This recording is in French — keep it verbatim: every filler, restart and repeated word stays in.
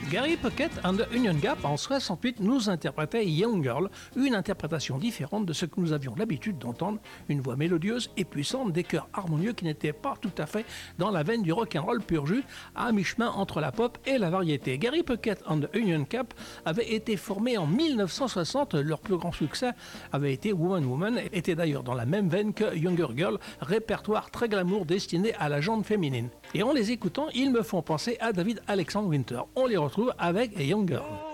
Gary Puckett and the Union Gap en soixante-huit nous interprétait Young Girl, une interprétation différente de ce que nous avions l'habitude d'entendre, une voix mélodieuse et puissante, des chœurs harmonieux qui n'étaient pas tout à fait dans la veine du rock'n'roll pur jus, à mi-chemin entre la pop et la variété. Gary Puckett and the Union Gap avait été formé en mille neuf cent soixante, leur plus grand succès avait été Woman Woman, était d'ailleurs dans la même veine que Younger Girl, répertoire très glamour destiné à la gente féminine. Et en les écoutant, ils me font penser à David Alexander Winter. On les retrouve avec Young Girl.